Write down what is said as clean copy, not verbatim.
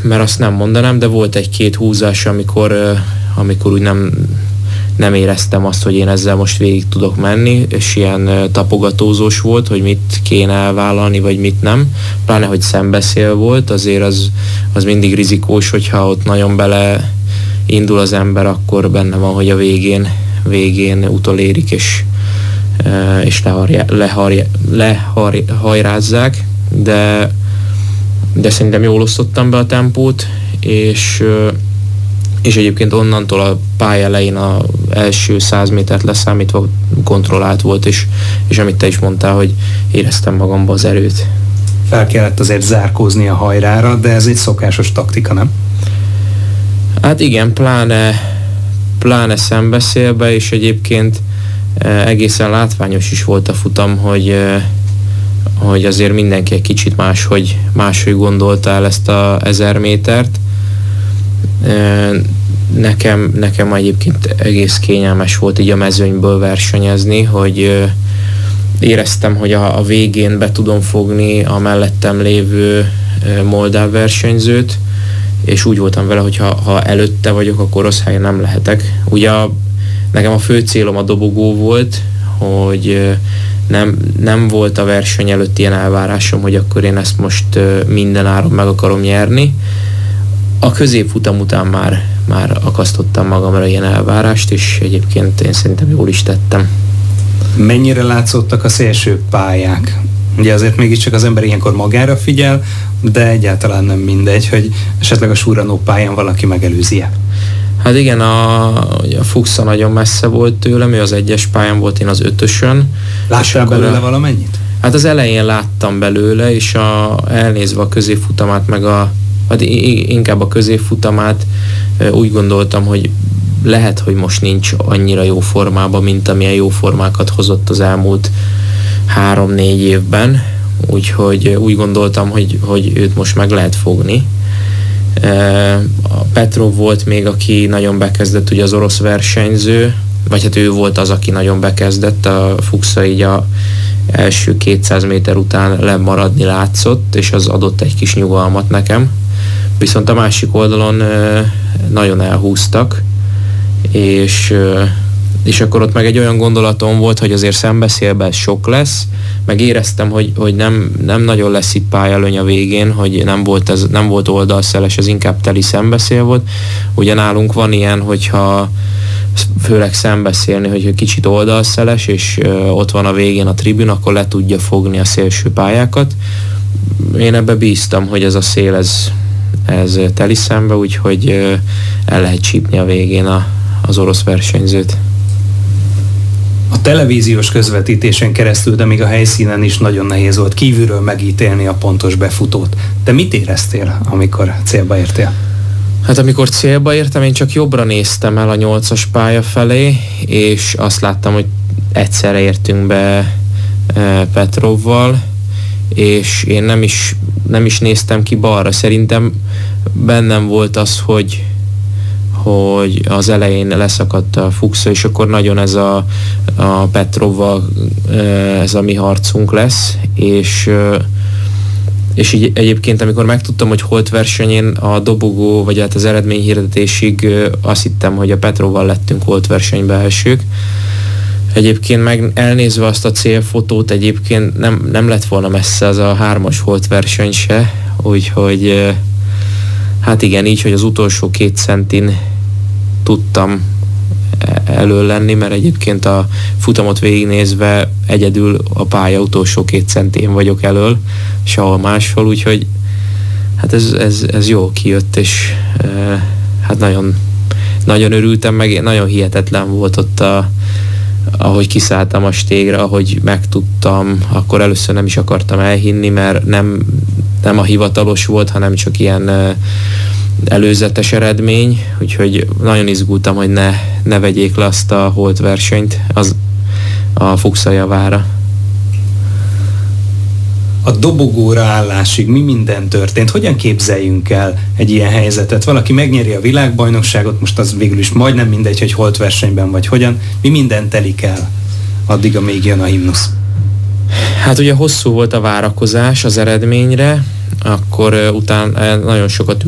mert azt nem mondanám, de volt egy-két húzás, amikor úgy nem éreztem azt, hogy én ezzel most végig tudok menni, és ilyen tapogatózós volt, hogy mit kéne elvállalni, vagy mit nem. Pláne, hogy szembeszél volt, azért az mindig rizikós, hogyha ott nagyon bele indul az ember, akkor benne van, hogy a végén utolérik, és lehajrázzák, de szerintem jól osztottam be a tempót, és egyébként onnantól a pálya elején az első 100 métert leszámítva kontrollált volt, és amit te is mondtál, hogy éreztem magamba az erőt. Fel kellett azért zárkózni a hajrára, de ez egy szokásos taktika, nem? Hát igen, pláne szembeszélbe, és egyébként egészen látványos is volt a futam, hogy azért mindenki egy kicsit máshogy gondolta el ezt a 1000 métert. Nekem egyébként egész kényelmes volt így a mezőnyből versenyezni, hogy éreztem, hogy a végén be tudom fogni a mellettem lévő moldáv versenyzőt, és úgy voltam vele, hogy ha előtte vagyok, akkor rossz helyen nem lehetek. Ugye nekem a fő célom a dobogó volt, hogy nem volt a verseny előtt ilyen elvárásom, hogy akkor én ezt most minden áron meg akarom nyerni. A középfutam után már akasztottam magamra ilyen elvárást, és egyébként én szerintem jól is tettem. Mennyire látszottak a szélső pályák? Ugye azért mégiscsak az ember ilyenkor magára figyel, de egyáltalán nem mindegy, hogy esetleg a surranó pályán valaki megelőzi-e. Hát igen, a Fuxa nagyon messze volt tőlem, ő az 1-es pályán volt, én az 5-ösön. Láttál belőle valamennyit? Hát az elején láttam belőle, és elnézve a középfutamát, inkább a középfutamát, úgy gondoltam, hogy lehet, hogy most nincs annyira jó formában, mint amilyen jó formákat hozott az elmúlt 3-4 évben, úgyhogy úgy gondoltam, hogy őt most meg lehet fogni. A Petrov volt még, aki nagyon bekezdett, ugye az orosz versenyző, vagy hát ő volt az, aki nagyon bekezdett, a Fuxa így a első 200 méter után lemaradni látszott, és az adott egy kis nyugalmat nekem. Viszont a másik oldalon nagyon elhúztak, és akkor ott meg egy olyan gondolatom volt, hogy azért szembeszélben sok lesz, meg éreztem, hogy nem nagyon lesz itt pályalöny a végén, hogy nem volt oldalszeles, ez inkább teli szembeszél volt. Ugye nálunk van ilyen, hogyha főleg szembeszélni, hogy kicsit oldalszeles, és ott van a végén a tribün, akkor le tudja fogni a szélső pályákat. Én ebbe bíztam, hogy ez a szél, ez teli szembe, úgyhogy el lehet csípni a végén az orosz versenyzőt. A televíziós közvetítésen keresztül, de még a helyszínen is nagyon nehéz volt kívülről megítélni a pontos befutót. Te mit éreztél, amikor célba értél? Hát amikor célba értem, én csak jobbra néztem el a 8-as pálya felé, és azt láttam, hogy egyszerre értünk be Petrovval, és én nem is néztem ki balra. Szerintem bennem volt az, hogy az elején leszakadt a Fuxa, és akkor nagyon ez a Petrovval ez a mi harcunk lesz, és így egyébként, amikor megtudtam, hogy holt versenyén a dobogó, vagy hát az eredményhirdetésig azt hittem, hogy a Petrovval lettünk holt versenybe elsők. Egyébként meg elnézve azt a célfotót, egyébként nem lett volna messze az a 3-as holt verseny se, úgyhogy hát igen, így, hogy az utolsó 2 centin tudtam elől lenni, mert egyébként a futamot végignézve egyedül a pálya utolsó 2 centén vagyok elől, sehol máshol, úgyhogy hát ez jó kijött, és hát nagyon, nagyon örültem, meg nagyon hihetetlen volt ott ahogy kiszálltam a stégre, ahogy megtudtam, akkor először nem is akartam elhinni, mert nem a hivatalos volt, hanem csak ilyen előzetes eredmény, úgyhogy nagyon izgultam, hogy ne vegyék le azt a holt versenyt a Fuxa javára. A dobogóra állásig mi minden történt? Hogyan képzeljünk el egy ilyen helyzetet? Valaki megnyeri a világbajnokságot, most az végül is majdnem mindegy, hogy holt versenyben vagy hogyan. Mi minden telik el addig, amíg jön a himnusz? Hát ugye hosszú volt a várakozás az eredményre, akkor utána nagyon sokat